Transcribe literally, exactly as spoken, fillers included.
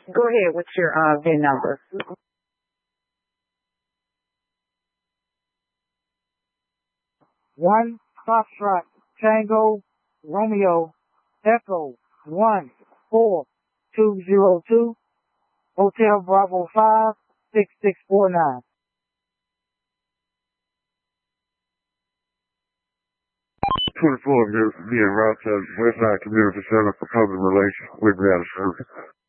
Go ahead. What's your uh, V I N number? One Foxtrot Tango Romeo Echo one four two zero two Hotel Bravo five six six four nine. twenty-four via route to Westside Community Center for Public Relations. We've got a service.